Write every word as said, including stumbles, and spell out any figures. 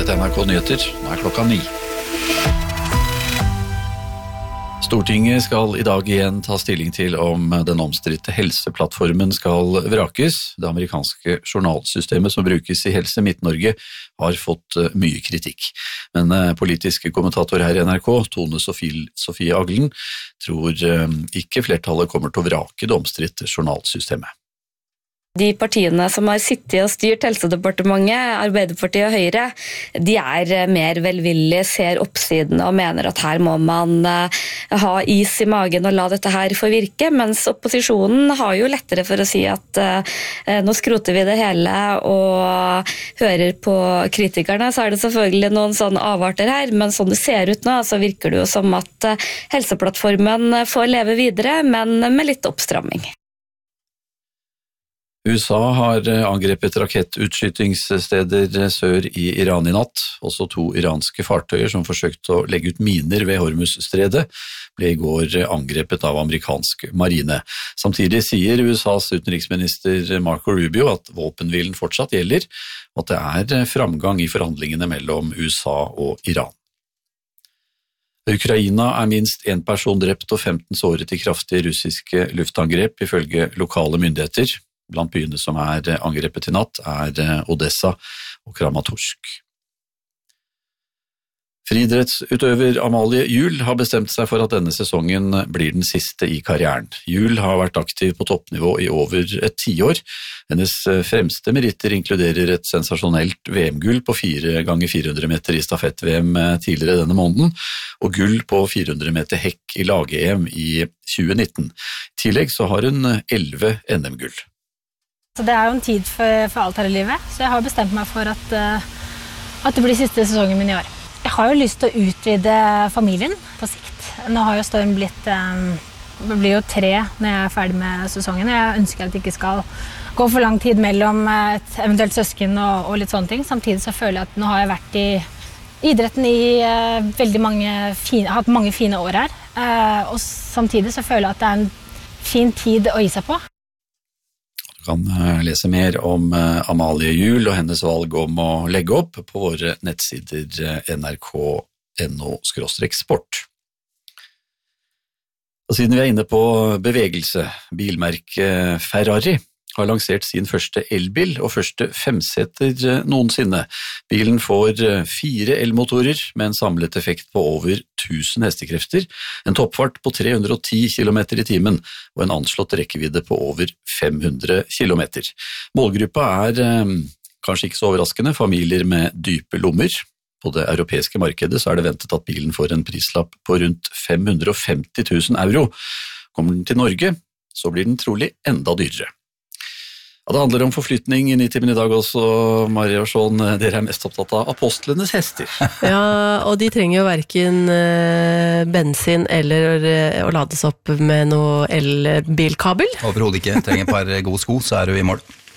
til N R K Nyheter. Nå er klokka ni. Stortinget skal i dag igjen ta stilling til om den omstridte helseplattformen skal vrakes. Det amerikanske journalsystemet som brukes i Helse Midt-Norge har fått mye kritikk. Men politiske kommentator her i N R K, Tone Sofie Aglen, tror ikke flertallet kommer til å vrake det omstridte journalsystemet. De partiene som har sittet og styrt Helsedepartementet, Arbeiderpartiet og Høyre, de er mer velvillige, ser oppsiden og mener at her må man ha is i magen og la dette her få virke, mens opposisjonen har jo lettere for å si at uh, nå skroter vi det hele og hører på kritikerne, så er det selvfølgelig noen sånne avarter her, men sånn det ser ut nå, så virker det jo som at uh, helseplattformen får leve videre, men med litt oppstramming. U S A har angrepet rakettutskytingssteder sør i Iran i natt. Også to iranske fartøyer som forsøkte å legge ut miner ved Hormuz-stredet ble i går angrepet av amerikansk marine. Samtidig sier U S A's utenriksminister Marco Rubio at våpenhvilen fortsatt gjelder, og at det er framgang i forhandlingene mellom U S A og Iran. Ukraina er minst en person drept og femten såret i kraftige russiske luftangrep, ifølge lokale myndigheter. Blant byene som er angrepet i natt er Odessa og Kramatorsk. Friidrettsutøver Amalie Juel har bestemt seg for at denne sesongen blir den siste i karrieren. Juel har vært aktiv på toppnivå i over et tiår. Hennes fremste meritter inkluderer et sensasjonelt V M-gull på fire ganger fire hundre meter i stafett-V M tidligere denne måneden, og gull på fire hundre meter hekk i lag-E M i tjue nitten. I tillegg så har hun elleve N M-gull. Så det er jo en tid for, for alt her i livet, så jeg har bestemt meg for at, uh, at det blir siste sesongen min i år. Jeg har jo lyst til å utvide familien på sikt. Nå har jo Storm blitt, um, det blir jo tre når jeg er ferdig med sesongen. Jeg ønsker at det ikke skal gå for lang tid mellom et eventuelt søsken og, og litt sånne ting. Samtidig så føler jeg at nå har jeg vært i idretten i uh, veldig mange fine, hatt mange fine år her. Uh, og samtidig så føler jeg at det er en fin tid å gi seg på. Du kan lese mer om Amalie Juel og hennes valg om å legge opp på våre nettsider N R K punktum N O skråstrek sport. Og siden vi er inne på bevegelse, bilmerket Ferrari har lansert sin første elbil og første femseter noensinne. Bilen får fire elmotorer med en samlet effekt på over tusen hestekrefter, en toppfart på tre hundre og ti kilometer i timen og en anslått rekkevidde på over fem hundre kilometer. Målgruppa er, kanskje ikke så overraskende, familier med dype lommer. På det europeiske markedet så er det ventet at bilen får en prislapp på rundt fem hundre og femti tusen euro. Kommer den til Norge, så blir den trolig enda dyrere. Ja, det handler om forflytning i nitimen i dag også, Marie og Sjån. Dere er mest opptatt av apostlenes hester. Ja, og de trenger jo hverken bensin eller å lades opp med noe elbilkabel. Overhodet ikke. Trenger et par gode sko, så er du i mål.